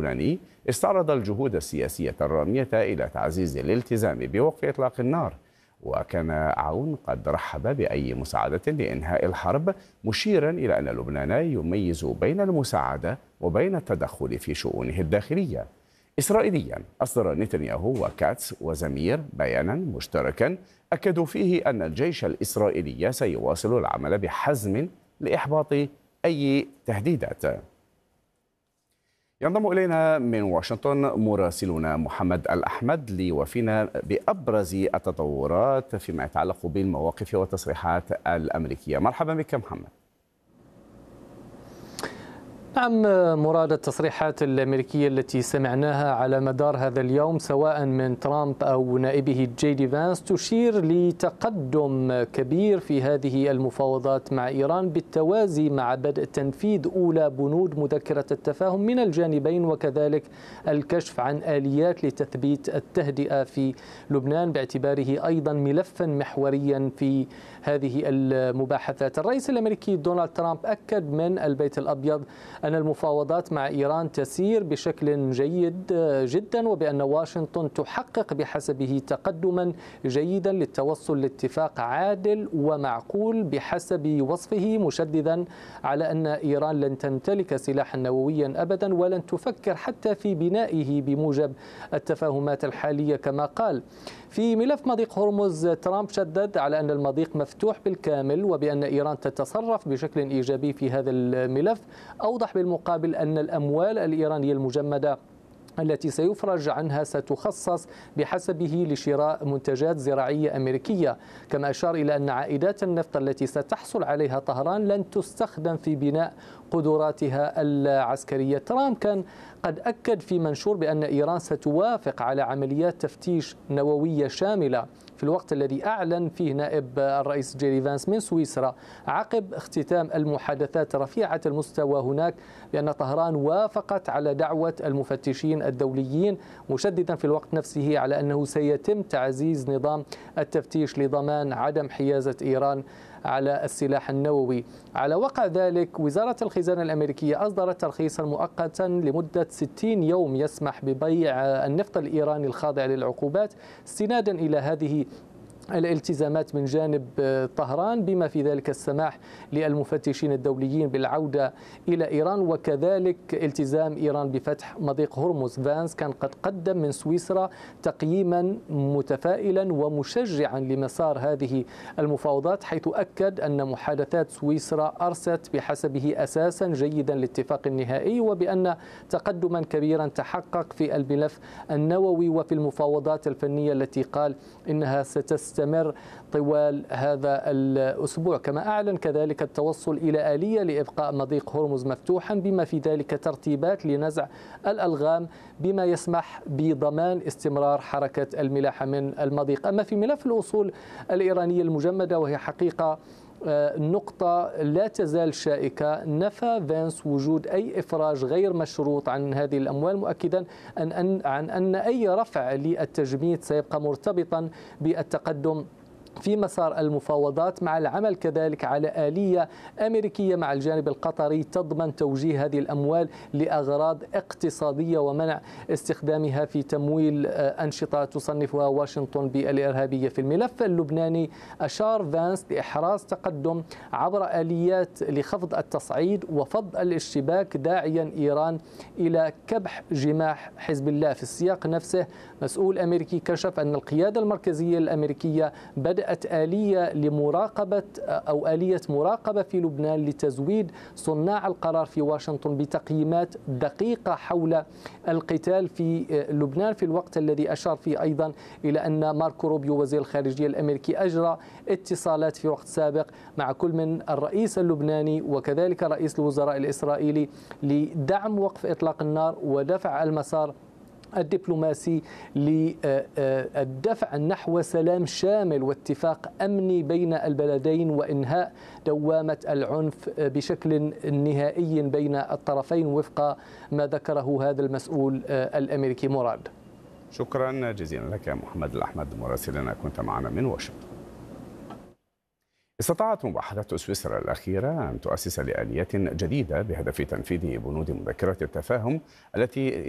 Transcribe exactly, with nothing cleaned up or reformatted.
اللبناني استعرض الجهود السياسية الرامية إلى تعزيز الالتزام بوقف إطلاق النار، وكان عون قد رحب بأي مساعدة لإنهاء الحرب، مشيرا إلى أن لبنان يميز بين المساعدة وبين التدخل في شؤونه الداخلية. إسرائيليا أصدر نتنياهو وكاتس وزمير بيانا مشتركا أكدوا فيه أن الجيش الإسرائيلي سيواصل العمل بحزم لإحباط أي تهديدات. ينضم إلينا من واشنطن مراسلنا محمد الأحمد ليوافينا بأبرز التطورات فيما يتعلق بالمواقف والتصريحات الأمريكية. مرحبا بك محمد. نعم مراد، التصريحات الأمريكية التي سمعناها على مدار هذا اليوم سواء من ترامب أو نائبه جي دي فانس تشير لتقدم كبير في هذه المفاوضات مع إيران، بالتوازي مع بدء تنفيذ أولى بنود مذكرة التفاهم من الجانبين، وكذلك الكشف عن آليات لتثبيت التهدئة في لبنان باعتباره أيضا ملفا محوريا في هذه المباحثات. الرئيس الأمريكي دونالد ترامب أكد من البيت الأبيض أن المفاوضات مع إيران تسير بشكل جيد جدا، وبأن واشنطن تحقق بحسبه تقدما جيدا للتوصل لاتفاق عادل ومعقول بحسب وصفه، مشددا على أن إيران لن تمتلك سلاحا نوويا أبدا ولن تفكر حتى في بنائه بموجب التفاهمات الحالية كما قال. في ملف مضيق هرمز ترامب شدد على أن المضيق مفتوح بالكامل وبأن إيران تتصرف بشكل إيجابي في هذا الملف. أوضح بالمقابل أن الأموال الإيرانية المجمدة التي سيفرج عنها ستخصص بحسبه لشراء منتجات زراعية أمريكية، كما أشار إلى أن عائدات النفط التي ستحصل عليها طهران لن تستخدم في بناء قدراتها العسكرية. ترامب كان قد أكد في منشور بأن إيران ستوافق على عمليات تفتيش نووية شاملة في الوقت الذي أعلن فيه نائب الرئيس جي دي فانس من سويسرا عقب اختتام المحادثات رفيعة المستوى هناك بأن طهران وافقت على دعوة المفتشين الدوليين، مشددا في الوقت نفسه على أنه سيتم تعزيز نظام التفتيش لضمان عدم حيازة إيران على السلاح النووي. على وقع ذلك، وزارة الخزانة الأمريكية أصدرت ترخيصا مؤقتا لمدة ستين يوم يسمح ببيع النفط الإيراني الخاضع للعقوبات استنادا إلى هذه الالتزامات من جانب طهران، بما في ذلك السماح للمفتشين الدوليين بالعودة إلى إيران، وكذلك التزام إيران بفتح مضيق هرمز. فانس كان قد قدم من سويسرا تقييما متفائلا ومشجعا لمسار هذه المفاوضات، حيث أكد أن محادثات سويسرا أرست بحسبه أساسا جيدا للاتفاق النهائي، وبأن تقدما كبيرا تحقق في الملف النووي وفي المفاوضات الفنية التي قال إنها ستستمر تستمر طوال هذا الأسبوع. كما أعلن كذلك التوصل إلى آلية لإبقاء مضيق هرمز مفتوحا، بما في ذلك ترتيبات لنزع الألغام بما يسمح بضمان استمرار حركة الملاحة من المضيق. أما في ملف الأصول الإيرانية المجمدة، وهي حقيقة نقطة لا تزال شائكة، نفى فانس وجود أي إفراج غير مشروط عن هذه الأموال، مؤكدا أن أن عن أن أي رفع للتجميد سيبقى مرتبطا بالتقدم في مسار المفاوضات، مع العمل كذلك على آلية أمريكية مع الجانب القطري تضمن توجيه هذه الأموال لأغراض اقتصادية ومنع استخدامها في تمويل أنشطة تصنفها واشنطن بالإرهابية. في الملف اللبناني أشار فانس لإحراز تقدم عبر آليات لخفض التصعيد وفض الاشتباك، داعيا إيران إلى كبح جماح حزب الله. في السياق نفسه مسؤول أمريكي كشف أن القيادة المركزية الأمريكية بدأت آلية لمراقبة أو آلية مراقبة في لبنان لتزويد صناع القرار في واشنطن بتقييمات دقيقة حول القتال في لبنان، في الوقت الذي أشار فيه أيضا إلى أن ماركو روبيو وزير الخارجية الأمريكي أجرى اتصالات في وقت سابق مع كل من الرئيس اللبناني وكذلك رئيس الوزراء الإسرائيلي لدعم وقف إطلاق النار ودفع المسار الدبلوماسي للدفع نحو سلام شامل واتفاق أمني بين البلدين وإنهاء دوامة العنف بشكل نهائي بين الطرفين وفق ما ذكره هذا المسؤول الأمريكي. مراد، شكرا جزيلا لك محمد الأحمد مراسلنا، كنت معنا من واشنطن. استطاعت مباحثات سويسرا الأخيرة أن تؤسس لآليات جديدة بهدف تنفيذ بنود مذكرة التفاهم التي